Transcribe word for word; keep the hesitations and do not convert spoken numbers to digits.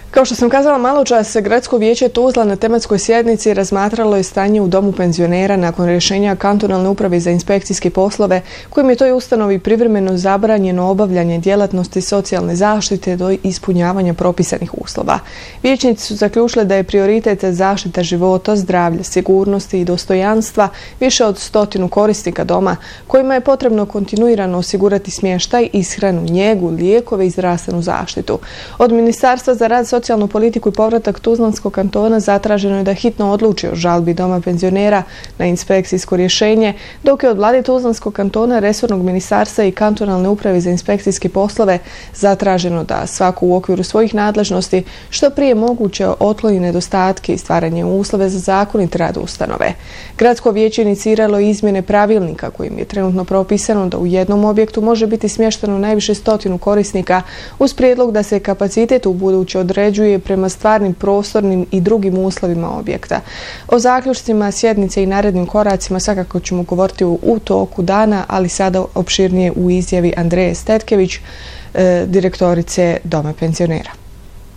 Kao što sam kazala malo čas, Gradsko vijeće Tuzla na tematskoj sjednici razmatralo je stanje u domu penzionera nakon rješenja kantonalne uprave za inspekcijske poslove, kojim je toj ustanovi privremeno zabranjeno obavljanje djelatnosti socijalne zaštite do ispunjavanja propisanih uslova. Vijećnici su zaključili da je prioritet zaštita života, zdravlja, sigurnosti i dostojanstva više od stotinu korisnika doma, kojima je potrebno kontinuirano osigurati smještaj, ishranu, njegu, lijekove i zdravstvenu zaštitu. Od Ministarstva za rad, socijalnu politiku i povratak Tuzlanskog kantona zatraženo je da hitno odluči o žalbi doma penzionera na inspekcijsko rješenje, dok je od vlade Tuzlanskog kantona, resornog ministarstva i kantonalne uprave za inspekcijske poslove zatraženo da svako u okviru svojih nadležnosti što prije moguće otkloni nedostatke i stvaranje uslove za zakonit rad ustanove. Gradsko vijeće iniciralo izmjene pravilnika kojim je trenutno propisano da u jednom objektu može biti smješteno najviše stotinu korisnika uz prijedlog da se kapacitet u buduće određuje prema stvarnim prostornim i drugim uslovima objekta. O zaključcima sjednice i narednim koracima svakako ćemo govoriti u toku dana, ali sada opširnije u izjavi Andreje Stetkević, direktorice Doma penzionera.